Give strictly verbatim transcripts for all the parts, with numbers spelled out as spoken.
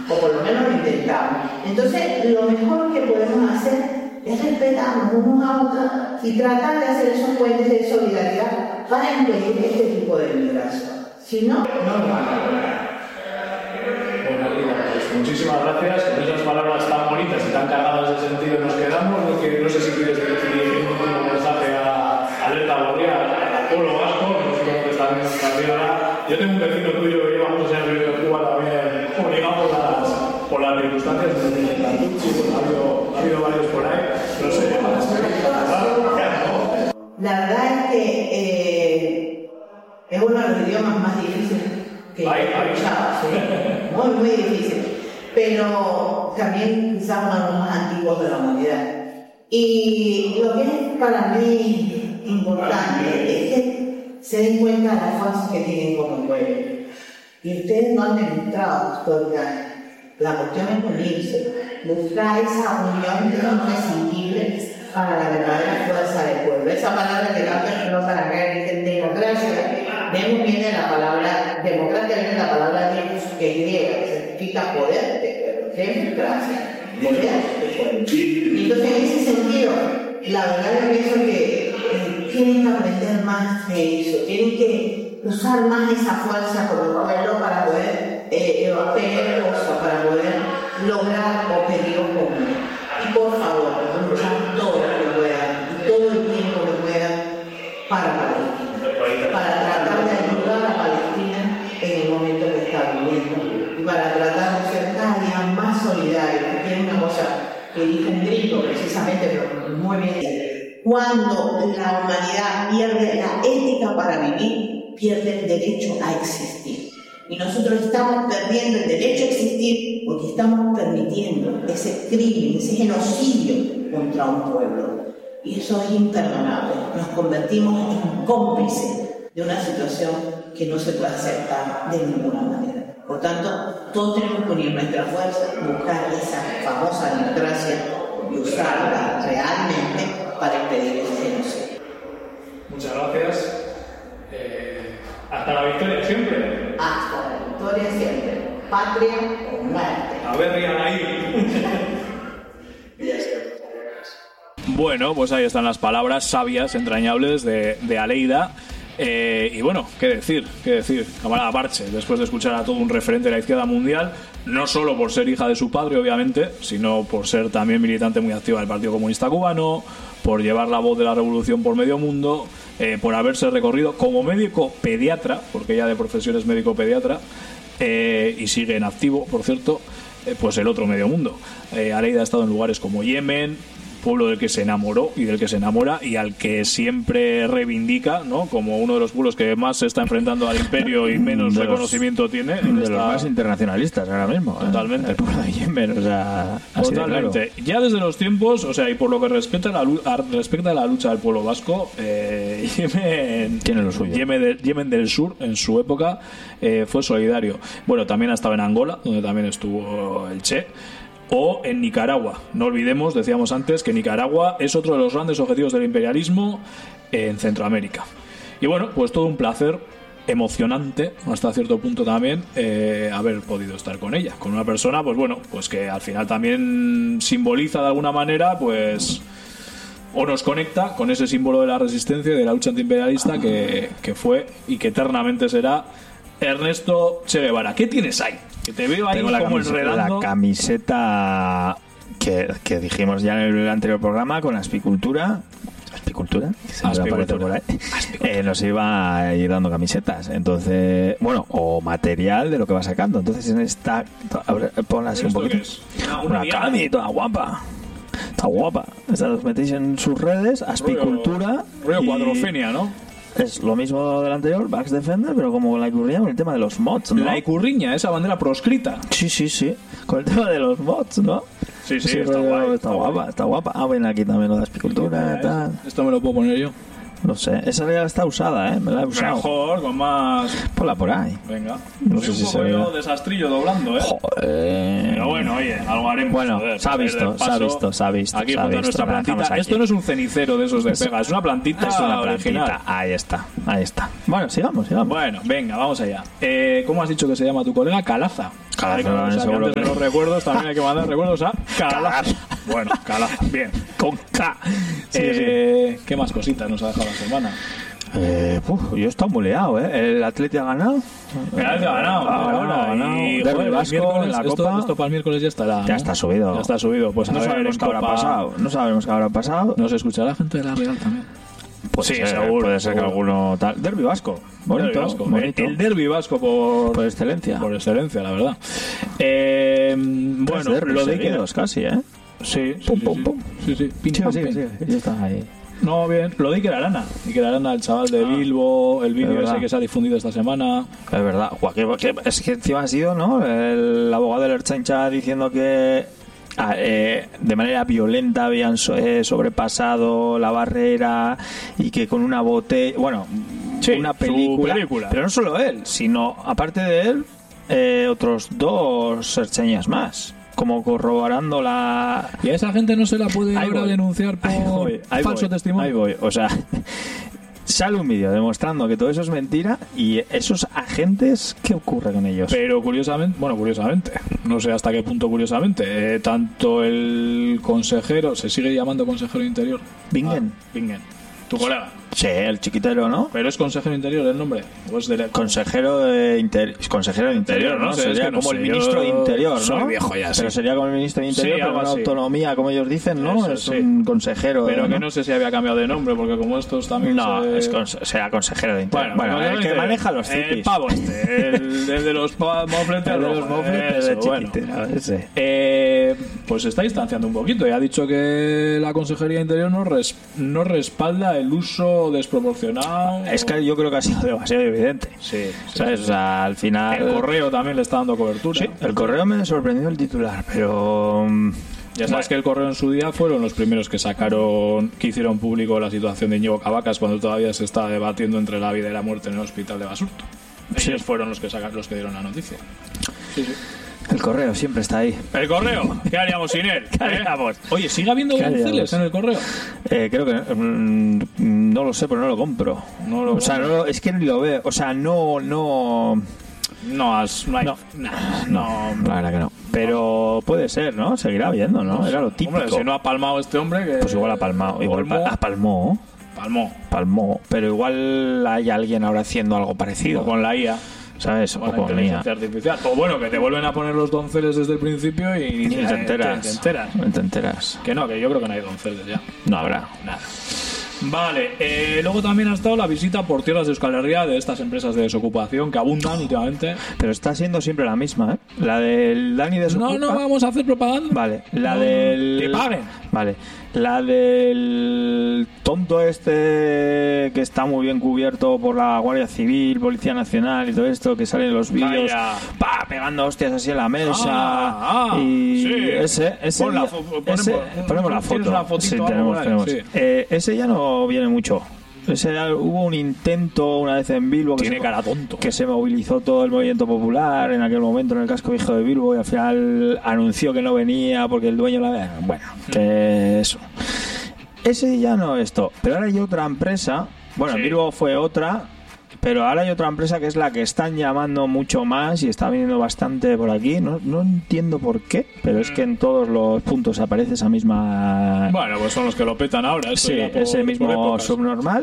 o por lo menos lo intentamos. Entonces, lo mejor que podemos hacer es respetarnos unos a otros y tratar de hacer esos puentes de solidaridad para impedir este tipo de migración. Si no, no lo van a lograr. Bueno, pues muchísimas gracias. Con esas palabras tan bonitas y tan cargadas de sentido nos quedamos. Porque no sé si quieres dirigir un mensaje a Alerta Boreal, al pueblo vasco, no sé cómo te están viendo esta tierra. Yo tengo un vecino tuyo que lleva muchos años viviendo en Cuba también, obligado por las, por las circunstancias de la Tucci, pues ha habido, ha habido varios por ahí. No sé, la verdad es que eh, es uno de los idiomas más difíciles que he escuchado, ¿sí? Muy, muy difícil, pero también quizás uno de los más antiguos de la humanidad. Y lo que es para mí importante es que se den cuenta de las fuerzas que tienen como pueblo. Y ustedes no han demostrado históricamente. La cuestión es unirse, buscar esa unión que es imprescindible para la verdadera fuerza del pueblo. Esa palabra que tanto explota para acá dicen democracia, vemos viene la palabra democracia, viene la palabra Deus, que es griega, que significa poder de pueblo, democracia, poder de pueblo. Y entonces en ese sentido, la verdad yo pienso que eh, tienen que aprender más de eso, tienen que usar más esa fuerza por el pueblo para poder eh, obtener cosas, para poder lograr objetivos comunes. Y por favor, luchar todo lo que puedan, y todo el tiempo que puedan para Palestina, para tratar de ayudar a Palestina en el momento que está viviendo y para tratar de ser cada día más solidarios, porque es una cosa que dijo un gringo precisamente, pero muy bien. Cuando la humanidad pierde la ética para vivir, pierde el derecho a existir. Y nosotros estamos perdiendo el derecho a existir porque estamos permitiendo ese crimen, ese genocidio contra un pueblo. Y eso es imperdonable. Nos convertimos en cómplices de una situación que no se puede aceptar de ninguna manera. Por tanto, todos tenemos que unir nuestra fuerza, buscar esa famosa democracia y usarla realmente para impedir ese genocidio. Muchas gracias. Eh, hasta la victoria siempre. Hasta la victoria siempre. Patria o muerte. A ver, Rian ahí. Bueno, pues ahí están las palabras sabias, entrañables de, de Aleida. Eh, y bueno, qué decir, qué decir, camarada Parche, después de escuchar a todo un referente de la izquierda mundial, no solo por ser hija de su padre, obviamente, sino por ser también militante muy activa del Partido Comunista Cubano, por llevar la voz de la revolución por medio mundo, eh, por haberse recorrido como médico pediatra, porque ella de profesión es médico pediatra, eh, y sigue en activo, por cierto, eh, pues el otro medio mundo. Eh, Aleida ha estado en lugares como Yemen, pueblo del que se enamoró y del que se enamora y al que siempre reivindica, ¿no? Como uno de los pueblos que más se está enfrentando al imperio y menos de reconocimiento los, tiene. De esta... los más internacionalistas ahora mismo. Totalmente. ¿eh? El pueblo de Yemen, o sea, así totalmente. De claro. Ya desde los tiempos, o sea, y por lo que respecta a la, respecta a la lucha del pueblo vasco, eh, Yemen, tiene lo suyo. Yemen, de, Yemen del Sur, en su época, eh, fue solidario. Bueno, también ha estado en Angola, donde también estuvo el Che. O en Nicaragua. No olvidemos, decíamos antes, que Nicaragua es otro de los grandes objetivos del imperialismo en Centroamérica. Y bueno, pues todo un placer, emocionante hasta cierto punto también, eh, haber podido estar con ella, con una persona, pues bueno, pues que al final también simboliza de alguna manera, pues, o nos conecta con ese símbolo de la resistencia y de la lucha antiimperialista que, que fue y que eternamente será Ernesto Che Guevara. ¿Qué tienes ahí? Que te veo ahí como enredando. La camiseta que, que dijimos ya en el anterior programa con aspicultura. ¿Aspicultura? Que se me aparece por ahí. Eh, nos iba a ir dando camisetas. Entonces, bueno, o material de lo que va sacando. Entonces en esta. Ponla así un poquito. Una, una cami toda guapa. Está guapa. Esta los metéis en sus redes. Aspicultura. Río Cuadrofenia, ¿no? Es lo mismo del anterior, Bax Defender, pero como con la icurriña con el tema de los mods, ¿no? La icurriña, esa bandera proscrita. Sí, sí, sí. Con el tema de los mods, ¿no? Sí, sí, sí está, guay, está, está guapa, guay. está guapa. Ah, ven aquí también lo de aspicultura y tal. Esto me lo puedo poner yo. No sé, esa ya está usada, ¿eh? Me la he usado. Mejor, con más... Ponla por ahí. Venga. No Soy sé un si poco se ve. yo desastrillo doblando, ¿eh? Joder. Pero bueno, oye, algo haremos. Bueno, joder, se ha visto, paso, se ha visto, se ha visto. Aquí se ha junto a visto, nuestra plantita. aquí. Esto no es un cenicero de esos de pega, es una plantita Es una original. plantita. Ahí está, ahí está. Bueno, sigamos, sigamos. Bueno, venga, vamos allá. Eh, ¿Cómo has dicho que se llama tu colega? Calaza. Calaza, Ay, como, o sea, que seguro antes que- de los recuerdos también hay que mandar recuerdos a Calaza. Bueno, Calaza, bien. Con K. Sí, Eh, ¿Qué más cositas nos ha dejado la semana? Eh, uf, yo he estado muy liado, ¿eh? El Atleti ha ganado. El Atleti ha ganado, Ha ganado, ahora, ha ganado. y, Derbi joder, el Vasco miércoles, en la esto, Copa. esto para el miércoles ya estará, Ya ¿no? está subido. Ya está subido. Pues No a ver, sabemos en qué habrá Copa- pasado. No sabemos qué habrá pasado. ¿Nos escuchará la gente de la Real también? Puede Sí, ser, seguro, Puede ser que seguro. alguno tal. Derbi Vasco. Bonito. Derbi vasco. bonito. El derbi vasco por, Por excelencia. por excelencia, la verdad. Eh, Tres bueno, derbis lo de seguidos casi, ¿eh? Sí, sí, Pum, sí, pum, sí. pum. Sí, sí. Pim, Sigue, pam, sigue, pim. sigue. Ya está ahí. No, bien. Lo de Iker Arana. Iker Arana, el chaval de Bilbo, el vídeo verdad. ese que se ha difundido esta semana. Es verdad. Guau, que- que- es que encima ha sido, ¿no? El abogado del Ertzaintza diciendo que ah, eh, de manera violenta habían so- eh, sobrepasado la barrera y que con una botella. Bueno, Sí, una su película, película. Pero no solo él, sino aparte de él, eh, otros dos ertzañas más. Como corroborando la. Y a esa gente no se la puede Ahí ahora voy. denunciar por Ahí voy, ahí falso voy, testimonio. Ahí voy. O sea, sale un vídeo demostrando que todo eso es mentira y esos agentes, ¿qué ocurre con ellos? Pero curiosamente, bueno, curiosamente, no sé hasta qué punto curiosamente, eh, tanto el consejero, ¿se sigue llamando consejero de interior? Bingen. Ah, Bingen. Tu colega. Sí, el chiquitero, ¿no? Pero es consejero de interior el nombre. ¿O es de Consejero de interior, consejero de interior, ¿no? no sé, Sería es que no como sé, el ministro de yo interior, ¿no? soy viejo ya, sí. Pero sería como el ministro de interior, Sí, pero algo con así. autonomía, como ellos dicen, ¿no? Eso, es sí. un consejero. Pero ¿no? que no sé si había cambiado de nombre, porque como estos también No, se... es conse- será consejero de interior. Bueno, Bueno, consejero el de que interior. maneja los El cipis. pavo este, el, el de los pa- mofletes El de rojos, los mofletes, eso, el bueno. chiquitero, ese. Eh, pues se está distanciando un poquito y ha dicho que la Consejería de Interior no, res- no respalda el uso desproporcionado. Es que yo creo que ha sido demasiado evidente. Sí, sí. ¿Sabes? O sea, al final. El correo también le está dando cobertura. Sí, el correo me sorprendió el titular, pero. mm, Ya sabes que el correo en su día fueron los primeros que sacaron, que hicieron público la situación de Íñigo Cavacas cuando todavía se estaba debatiendo entre la vida y la muerte en el hospital de Basurto. Sí. Ellos fueron los que sacaron, los que dieron la noticia. Sí, sí. El correo siempre está ahí. El correo, ¿qué haríamos sin él? ¿Qué haríamos? Oye, ¿sigue habiendo ¿Qué donceles haríamos? en el correo? Eh, creo que mm, no lo sé, pero no lo compro. No lo o sea, no, lo- es que ni lo veo. O sea, no, no, No, has- no hay. No. No, no. la verdad que no. Pero puede ser, ¿no? Seguirá viendo, ¿no? Era lo típico. Hombre, si no ha palmado este hombre, que. Pues igual ha palmado. Igual Olmo, pa- ah, palmó, palmó. palmó. Pero igual hay alguien ahora haciendo algo parecido. O con la I A. ¿Sabes? Con O la con la I A. inteligencia artificial. O bueno, que te vuelven a poner los donceles desde el principio y Y ni te enteras. Te, te enteras. Ni te enteras. Que no, que yo creo que no hay donceles ya. No habrá. Nada. Vale, eh, luego también ha estado la visita por tierras de Euskal Herria de estas empresas de desocupación que abundan últimamente. Pero está siendo siempre la misma, ¿eh? La del Dani de No, no vamos a hacer propaganda. Vale, la No, del. que paguen. Vale, la del tonto este que está muy bien cubierto por la Guardia Civil, Policía Nacional y todo esto, que sale en los vídeos, Vaya. pa, pegando hostias así en la mesa. Ah, ah, y sí. ese, ese Pon la ya- fo- ponemos- ese- ponemos la ¿tienes foto. una fotito Sí, o algo tenemos, por ahí? tenemos. Sí. Eh, ese ya no viene mucho. Ese ya- hubo un intento una vez en Bilbo que Tiene se- cara tonto. que se movilizó todo el movimiento popular en aquel momento en el casco viejo de Bilbo y al final anunció que no venía porque el dueño la ve. Bueno, que eso. Ese ya no esto. Pero ahora hay otra empresa. Bueno, en Sí. Bilbo fue otra. Pero ahora hay otra empresa que es la que están llamando mucho más y está viniendo bastante por aquí. No, no entiendo por qué, pero es que en todos los puntos aparece esa misma. Bueno, pues son los que lo petan ahora. esto Sí, ya por- ese por mismo épocas. subnormal.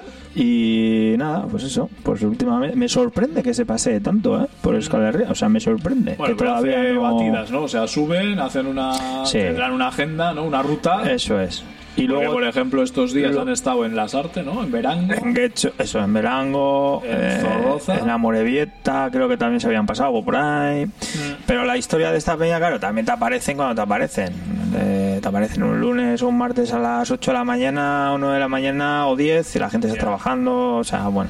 Y nada, pues eso. Pues últimamente me sorprende que se pase tanto, ¿eh? Por Euskal Herria. O sea, me sorprende. Bueno, que pero todavía hace no- batidas, ¿no? O sea, suben, hacen una. Sí. Tendrán una agenda, ¿no? Una ruta. Eso es. Y Porque, luego. por ejemplo, estos días lo- han estado en Las Artes, ¿no? En Verango. En Guecho, eso, en Verango, En eh, Zorroza. en Amorebieta, creo que también se habían pasado por ahí. Pero la historia de esta peña, claro, también te aparecen cuando te aparecen. Eh, te aparecen un lunes o un martes a las ocho de la mañana, o nueve de la mañana, o diez, y la gente está Ya. trabajando, o sea, bueno.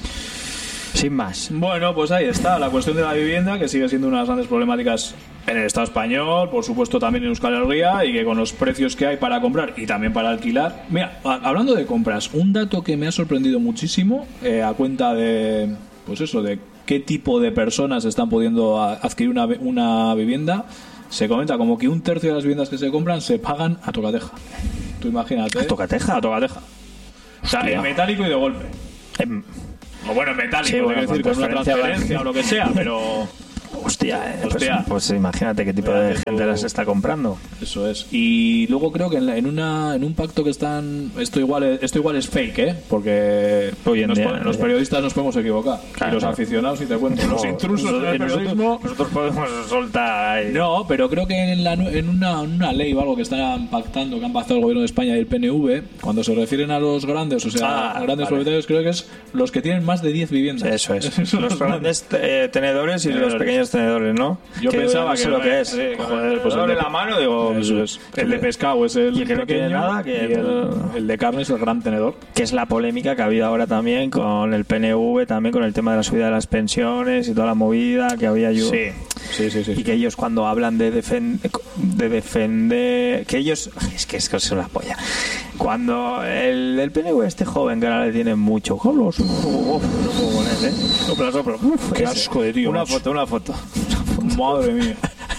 Sin más. Bueno, pues ahí está, la cuestión de la vivienda, que sigue siendo una de las grandes problemáticas en el Estado español, por supuesto también en Euskal Herria, y que con los precios que hay para comprar y también para alquilar. Mira, a- hablando de compras, un dato que me ha sorprendido muchísimo, eh, a cuenta de, pues eso, de qué tipo de personas están pudiendo a- adquirir una, vi- una vivienda. se comenta como que un tercio de las viviendas que se compran se pagan a tocateja. Tú imagínate. ¿A tocateja? A tocateja. O sea, en metálico y de golpe. En... O bueno, en metálico, sí, bueno, decir, con una transferencia o lo que sea, pero... Hostia, eh, Hostia. Pues, pues imagínate qué tipo de gente las está comprando. Eso es. Y luego creo que en, la, en una en un pacto que están... Esto igual es, esto igual es fake, ¿eh? Porque nos, día, los periodistas nos podemos equivocar. Claro, y los aficionados, si te cuento, no, los intrusos nosotros, del periodismo... Nosotros, nosotros podemos soltar ahí. No, pero creo que en, la, en, una, en una ley o algo que están pactando, que han pactado el gobierno de España y el P N V, cuando se refieren a los grandes, o sea, ah, grandes vale. propietarios, creo que es los que tienen más de diez viviendas. Eso es. Los grandes eh, tenedores y tenedores. Los pequeños tenedores, ¿no? Yo que pensaba que sé lo que es. Sí, joder, pues el de la mano, digo, eso es. El de pescado es el y que pequeño, no tiene nada, que y el, el de carne es el gran tenedor. Que es la polémica que ha habido ahora también con el P N V, también con el tema de la subida de las pensiones y toda la movida que había yo. Sí, sí, sí, sí. Y que ellos cuando hablan de defender, de defender, que ellos, es que es que es una polla. Cuando el, el P N V, este joven que ahora le tiene mucho, Carlos, sopla, sopla, qué asco de tío. Una foto, una foto. Madre mía.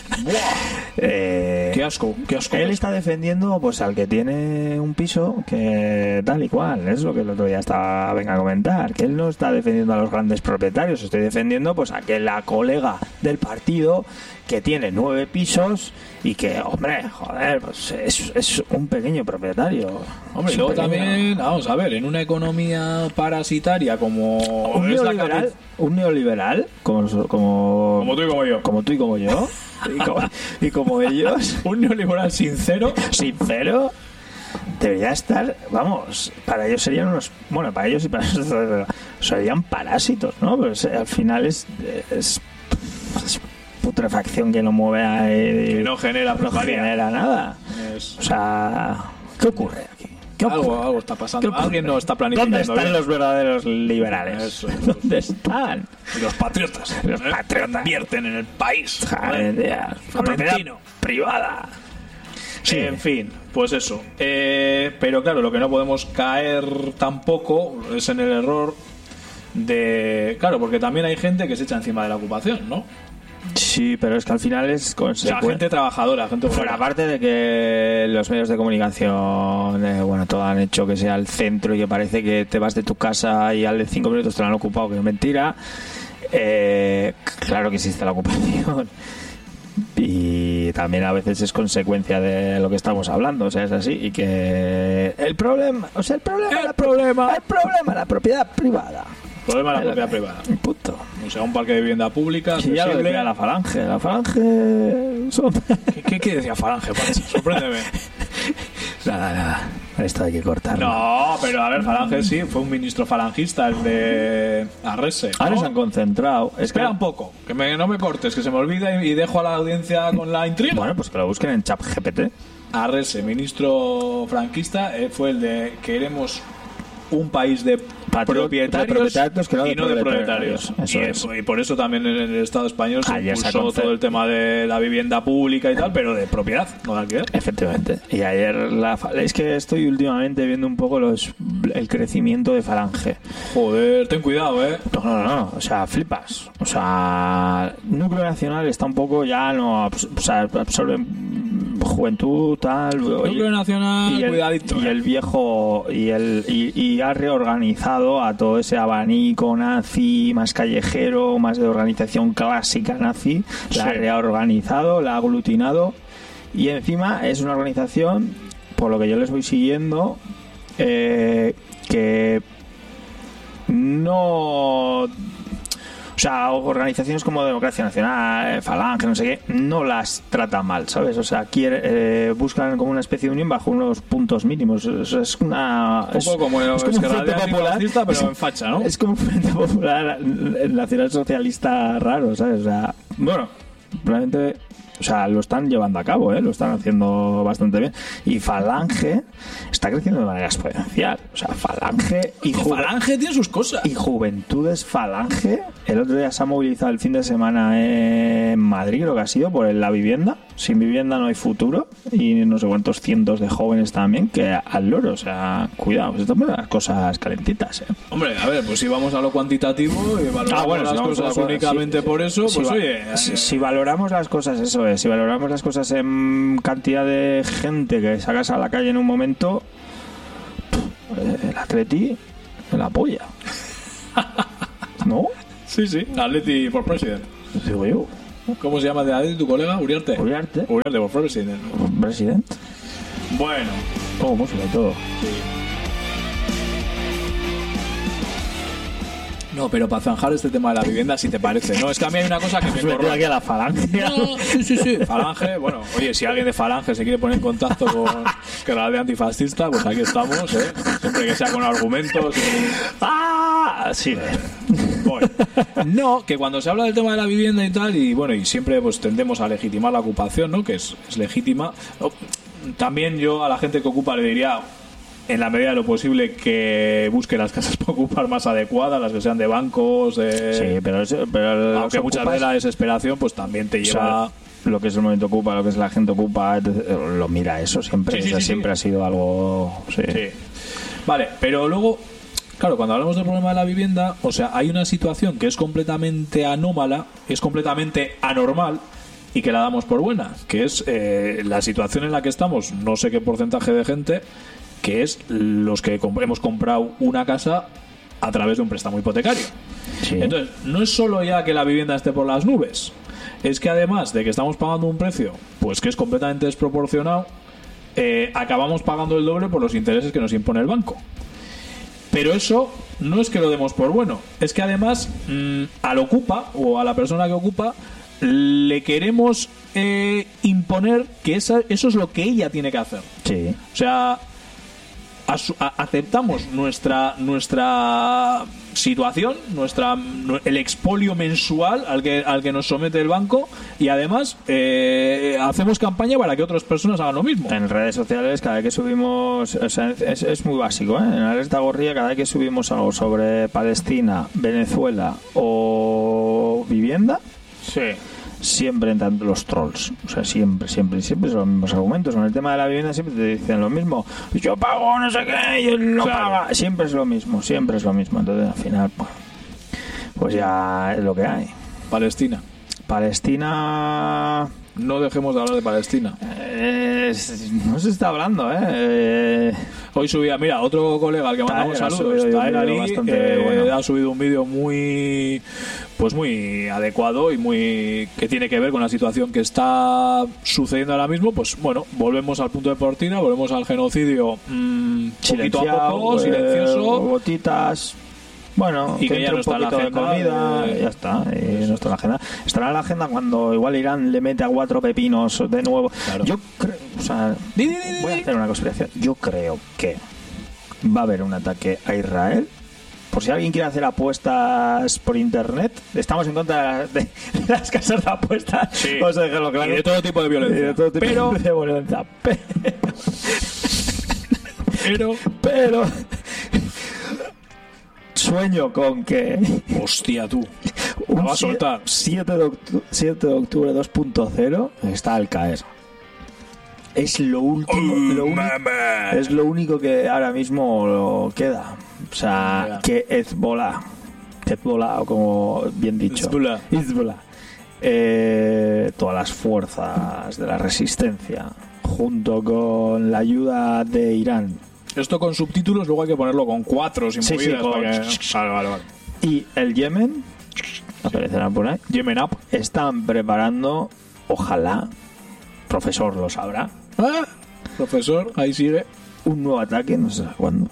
eh, qué asco, qué asco. Él está defendiendo pues al que tiene un piso que tal y cual, es lo que el otro día estaba venga a comentar, que él no está defendiendo a los grandes propietarios, estoy defendiendo pues a que la colega del partido que tiene nueve pisos y que, hombre, joder, pues es, es un pequeño propietario. Hombre, y luego pequeño... también, vamos a ver, en una economía parasitaria como un es neoliberal, la un neoliberal como, como como tú y como yo, como tú y como yo, y como, y como ellos, un neoliberal sincero, sincero. Debería estar, vamos, para ellos serían unos, bueno, para ellos y para nosotros serían parásitos, ¿no? Pues al final es, es, es putrefacción que no mueve a él, que no genera no genera nada. Es... O sea, ¿qué ocurre aquí? ¿Qué ocurre? Algo, algo está pasando. Alguien no está planificando. ¿Dónde están bien? Los verdaderos liberales? Eso, eso, ¿Dónde están? Y los patriotas. Los ¿eh? patriotas invierten en el país. Joder, la propiedad privada. Sí. En fin, pues eso. Eh, pero claro, lo que no podemos caer tampoco es en el error de... Claro, porque también hay gente que se echa encima de la ocupación, ¿no? Sí, pero es que al final es consecuencia. O sea, gente trabajadora, gente fuera. Aparte de que los medios de comunicación, eh, bueno, todo han hecho que sea el centro y que parece que te vas de tu casa y al de cinco minutos te lo han ocupado, que es mentira. Eh, claro que existe la ocupación. Y también a veces es consecuencia de lo que estamos hablando, o sea, es así. Y que el problema, o sea, el problema, el la problema, el problema, la propiedad privada. El problema de la propiedad privada. Puto. O sea, un parque de vivienda pública. Sí, ya lo decía la Falange. La Falange. Son... ¿Qué, ¿Qué, qué decía Falange, Pancho? Sorpréndeme. Nada, nada. Esto hay que cortarlo. No, pero a ver, Falange sí, fue un ministro falangista, el de Arrese, ¿no? Ahora se han concentrado. Espera es que... un poco, que me, no me cortes, que se me olvida y, y dejo a la audiencia con la intriga. Bueno, pues que lo busquen en ChatGPT. Arrese, ministro franquista, eh, fue el de queremos un país de propietarios, de propietarios que no y de no de propietarios. Eso y, es. y por eso también en el Estado español se ayer impulsó se todo el tema de la vivienda pública y tal, pero de propiedad, no de alquiler. Efectivamente. Y ayer la es que estoy últimamente viendo un poco los el crecimiento de Falange. Joder, ten cuidado, eh. No, no, no. O sea, flipas. O sea, Núcleo Nacional está un poco ya no, o sea, absorbe juventud tal. Núcleo Nacional, y el, cuidadito. Y eh. el viejo y el y, y ha reorganizado a todo ese abanico nazi más callejero, más de organización clásica nazi, la sí. ha reorganizado, la ha aglutinado y encima es una organización, por lo que yo les voy siguiendo, eh, que no... O sea, organizaciones como Democracia Nacional, Falange, no sé qué, no las trata mal, ¿sabes? O sea, quiere, eh, buscan como una especie de unión bajo unos puntos mínimos. O sea, es una... Un poco como, es, es como un frente popular, pero es, en facha, ¿no? Es como un frente popular nacional socialista raro, ¿sabes? O sea, bueno, probablemente... O sea, lo están llevando a cabo, ¿eh? Lo están haciendo bastante bien. Y Falange está creciendo de manera exponencial. O sea, Falange y Ju- Falange tiene sus cosas. Y Juventudes Falange. El otro día se ha movilizado el fin de semana en Madrid, creo que ha sido, por la vivienda. sin vivienda no hay futuro, y no sé cuántos cientos de jóvenes también que al loro, o sea, cuidado, pues estamos las cosas calentitas, ¿eh? Hombre, a ver, pues si vamos a lo cuantitativo y valoramos ah, bueno, las si cosas a únicamente sí, por eso, si pues va, oye... Si, eh, si valoramos las cosas, eso es, si valoramos las cosas en cantidad de gente que sacas a la calle en un momento, el Atleti me la polla. ¿No? Sí, sí, Atleti for President. Digo yo. ¿Cómo se llama de Atleti tu colega? Uriarte. Uriarte. Uriarte for President. President. Bueno. Todo música y todo. Sí. No, pero para zanjar este tema de la vivienda, si te parece, ¿no? Es que a mí hay una cosa que me corre aquí a la Falange. No, sí, sí, sí. Falange, bueno, oye, si alguien de Falange se quiere poner en contacto con que la de antifascista, pues aquí estamos, ¿eh? Siempre que sea con argumentos. ¡Ah! Sí. Bueno, no, que cuando se habla del tema de la vivienda y tal, y bueno, y siempre pues tendemos a legitimar la ocupación, ¿no? Que es, es legítima. También yo a la gente que ocupa le diría, en la medida de lo posible, que busque las casas para ocupar más adecuadas, las que sean de bancos, de... Sí, pero, eso, pero aunque muchas veces la desesperación pues también te lleva... O sea, lo que es el momento ocupa, lo que es la gente ocupa, lo mira eso siempre, sí, sí, o sea, sí, siempre sí. ha sido algo... Sí. Sí. Vale, pero luego, claro, cuando hablamos del problema de la vivienda, o sea, hay una situación que es completamente anómala, es completamente anormal, y que la damos por buena, que es eh, la situación en la que estamos, no sé qué porcentaje de gente, que es los que comp- hemos comprado una casa a través de un préstamo hipotecario. Sí. Entonces, no es solo ya que la vivienda esté por las nubes, es que además de que estamos pagando un precio pues que es completamente desproporcionado, eh, acabamos pagando el doble por los intereses que nos impone el banco. Pero eso no es que lo demos por bueno, es que además mmm, al ocupa o a la persona que ocupa le queremos eh, imponer que esa, eso es lo que ella tiene que hacer. Sí. O sea, asu- a- aceptamos nuestra nuestra situación, nuestra el expolio mensual al que al que nos somete el banco, y además eh, hacemos campaña para que otras personas hagan lo mismo. En redes sociales, cada vez que subimos, o sea, es, es muy básico, ¿eh? En la Alerta Gorrilla, cada vez que subimos algo sobre Palestina, Venezuela o vivienda, Sí. siempre entran los trolls, o sea, siempre, siempre, siempre son los mismos argumentos. Con el tema de la vivienda siempre te dicen lo mismo, yo pago no sé qué y él no Claro. paga, siempre es lo mismo, siempre es lo mismo. Entonces al final pues, pues ya es lo que hay. Palestina. Palestina, No dejemos de hablar de Palestina. eh, es- no se está hablando, ¿eh? eh Hoy subía, mira, otro colega al que mandamos Tahir ha saludos, subido Tahir un vídeo Ali, bastante eh, bueno. ha subido un vídeo muy, pues muy adecuado y muy que tiene que ver con la situación que está sucediendo ahora mismo. Pues bueno, volvemos al punto de partida, volvemos al genocidio mmm, poquito a poco, eh, silencioso, gotitas. Bueno, y que que ya entre no un está en la poquito de agenda, comida eh, y ya está, y no está en la agenda. Estará en la agenda cuando igual Irán le mete a cuatro pepinos de nuevo. Claro. Yo creo, o sea, Di, di, di, di. voy a hacer una conspiración. Yo creo que va a haber un ataque a Israel. Por si alguien quiere hacer apuestas por internet, estamos en contra de las, de las casas de apuestas. Sí. Vamos a dejarlo claro. Y de todo tipo de violencia. Y de todo tipo Pero- de violencia. Pero, pero pero sueño con que hostia tú, un la va a sie- soltar. siete de octu- siete de octubre dos punto cero está al caer. Es lo último, Oh, lo uni- mamá. es lo único que ahora mismo queda. O sea, Ya. que Hezbollah, Hezbollah, o como bien dicho, Hezbollah. Hezbollah, eh, todas las fuerzas de la resistencia, junto con la ayuda de Irán Esto con subtítulos, luego hay que ponerlo con cuatro sin Sí, sí, movidas con- para que- Vale, vale, vale. y el Yemen, aparecerán por ahí, Yemen Up. están preparando, ojalá, profesor lo sabrá, Ah, profesor, ahí sigue. un nuevo ataque, no sé cuándo.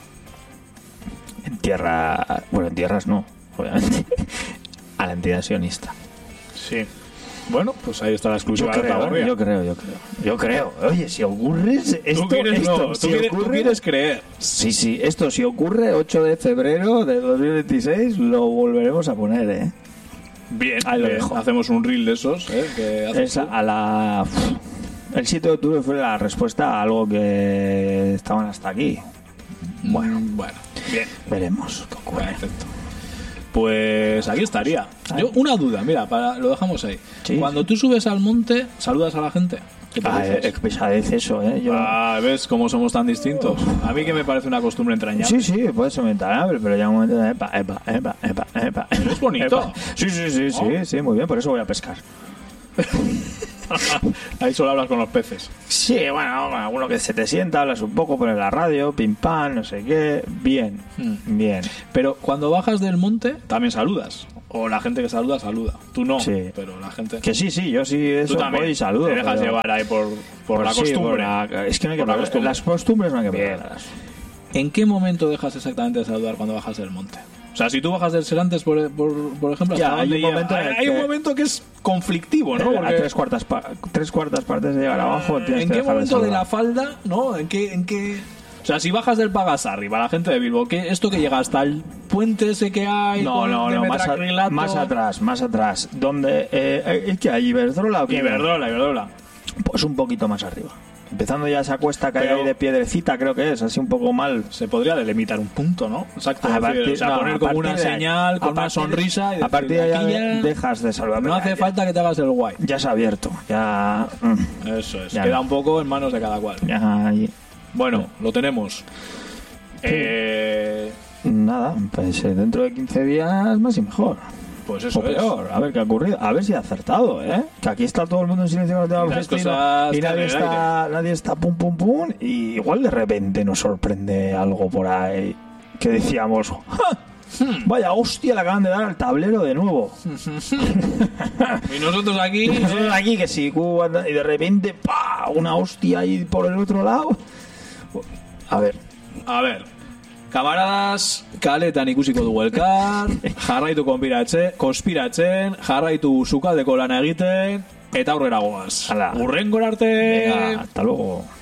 En tierra, bueno, en tierras no, obviamente, a la entidad sionista. Sí. Bueno, pues ahí está la Yo exclusiva de creo, Alta ¿eh? yo creo, yo creo. Yo creo. Oye, si ocurre esto, Tú quieres, esto, no, si tú, quieres, tú ocurre- quieres creer. Sí, sí, esto si ocurre ocho de febrero de dos mil veintiséis lo volveremos a poner, ¿eh? Bien, Ahí lo bien. dejo. Hacemos un reel de esos, ¿eh? Que haces Es a, tú. a la... El siete de octubre fue la respuesta a algo que estaban hasta aquí. Bueno, bueno, bien. Veremos qué ocurre. Perfecto. Pues aquí estaría. Yo, una duda, mira, para, lo dejamos ahí. Sí. Cuando tú subes al monte, ¿saludas a la gente? ¿Qué te Ah, dices? es pesadez eso, ¿eh? Yo... Ah, ¿ves cómo somos tan distintos? A mí que me parece una costumbre entrañable. Sí, sí, puede ser entrañable, pero ya un momento de epa, epa, epa, epa, epa. Es bonito. Epa. Sí, sí, sí, sí, ¿No? sí, muy bien, por eso voy a pescar. Ahí solo hablas con los peces. Sí, bueno, alguno que se te sienta, hablas un poco, pones la radio, pim pam, no sé qué. Bien, Mm. bien. Pero cuando bajas del monte, también saludas. O la gente que saluda, saluda. Tú no, Sí. pero la gente... Que sí, sí, yo sí, eso Tú también voy y saludo. te dejas pero- llevar ahí por, por Pues la sí, costumbre. por la- es que no hay que Por la perder- costumbre. las costumbres no hay que Bien. perderlas. ¿En qué momento dejas exactamente de saludar cuando bajas del monte? O sea, si tú bajas del Serantes, por, por, por ejemplo, Ya, ¿hasta hay dónde un llega? momento en hay, el hay un que- momento que es conflictivo, ¿no? Eh, Porque- A tres cuartas, pa- tres cuartas partes de llegar abajo tienes ¿En que qué dejar momento de, saludar. la falda, no? ¿En qué, en qué... O sea, si bajas del Pagasarri, para la gente de Bilbo, ¿qué, esto que llega hasta el puente ese que hay No, con- no, de no, más, a- metacrilato? más atrás, más atrás. Donde, eh, ¿es que hay Iberdrola o qué? Iberdrola, Iberdrola. Pues un poquito más arriba. Empezando ya esa cuesta que Pero- hay ahí de piedrecita, creo que es, así un poco mal. Se podría delimitar un punto, ¿no? Exacto. A es decir, partir- o sea, no, poner a como una partir de ahí- señal, a con una partir de- sonrisa y a partir de decir, ahí aquí ya ya dejas de saludar. no hace Ya- falta que te hagas el guay. Ya se ha abierto, ya... mm, Eso es. Ya Queda no. un poco en manos de cada cual. ya ahí- Bueno, lo tenemos. Eh, Nada, pues eh, dentro de quince días más y mejor. pues eso O peor, a ver qué ha ocurrido. A ver si ha acertado, ¿eh? Que aquí está todo el mundo en silencio con el tema Y del las festival cosas y nadie caen en el está, nadie está pum pum pum. Y igual de repente nos sorprende algo por ahí que decíamos, ¡ja! Vaya hostia, le acaban de dar al tablero de nuevo. es. Y nosotros aquí. Y nosotros aquí que sí, Cuba, y de repente, ¡pa! Una hostia ahí por el otro lado. A ver, A ver, kamaradas, kaletan ikusiko dugu elkar, jarraitu konspiratzen, konspiratzen, jarraitu sukaldeko lana egiten, eta aurrera goaz. Hala. Hurrengora arte! venga, hasta luego.